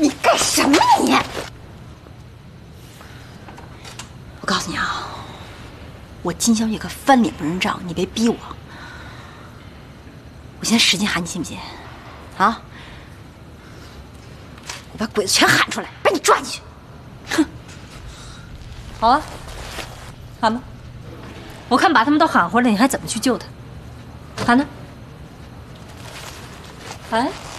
你干什么你？我告诉你啊，我金小姐可翻脸不认账，你别逼我。我现在使劲喊，你信不信？啊！我把鬼子全喊出来，把你抓进去。哼！好啊，喊吧。我看把他们都喊回来，你还怎么去救他？喊呢？喊！